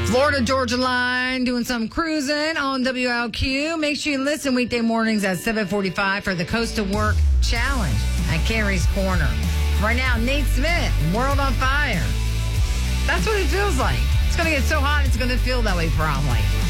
Florida Georgia line doing some cruising on WLQ. Make sure you listen weekday mornings at 7:45 for the Coast to Work Challenge at Carrie's Corner. Right now, Nate Smith, World on Fire. That's what it feels like. It's going to get so hot, it's going to feel that way probably.